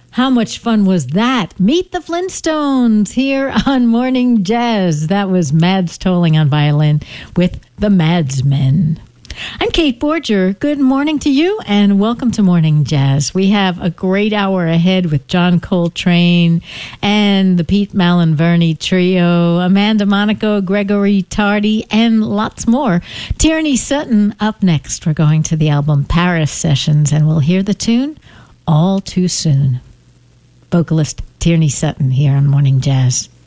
How much fun was that? Meet the Flintstones here on Morning Jazz. That was Mads Tolling on violin with the Madsmen. I'm Kate Borger. Good morning to you and welcome to Morning Jazz. We have a great hour ahead with John Coltrane and the Pete Malinverni Trio, Amanda Monaco, Gregory Tardy, and lots more. Tierney Sutton up next. We're going to the album Paris Sessions and we'll hear the tune All Too Soon. Vocalist Tierney Sutton here on Morning Jazz.